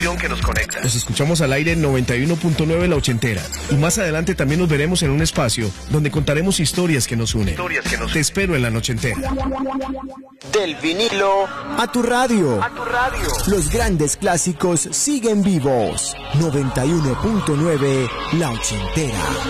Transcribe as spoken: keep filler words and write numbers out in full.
que nos conecta. Nos escuchamos al aire en noventa y uno punto nueve La Ochentera. Y más adelante también nos veremos en un espacio donde contaremos historias que nos unen. Historias que nos Te espero en La Nochentera. Del vinilo a tu radio. a tu radio. Los grandes clásicos siguen vivos. noventa y uno punto nueve La Ochentera.